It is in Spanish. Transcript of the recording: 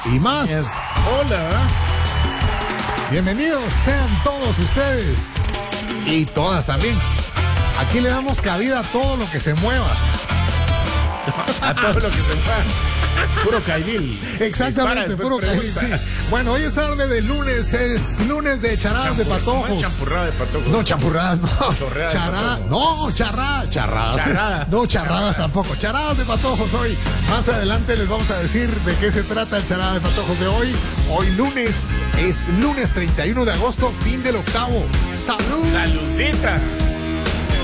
y más. Hola. Bienvenidos sean todos ustedes y todas también. Aquí le damos cabida a todo lo que se mueva. A todo lo que se mueva. Puro caimil. Exactamente, puro caimil, sí. Bueno, hoy es tarde de lunes, es lunes de charadas de patojos. No, champurrada de patojos. No, champurradas, no. Chorreada de Charada, no, charradas. Charrada. No, charradas tampoco. Charadas de patojos hoy. Más adelante les vamos a decir de qué se trata el charada de patojos de hoy. Hoy lunes, es lunes 31 de agosto, fin del octavo. ¡Salud! ¡Salucita!